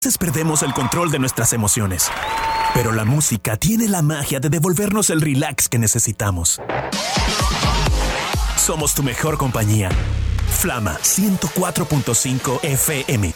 veces perdemos el control de nuestras emociones, pero la música tiene la magia de devolvernos el relax que necesitamos. Somos tu mejor compañía. Flama 104.5 FM.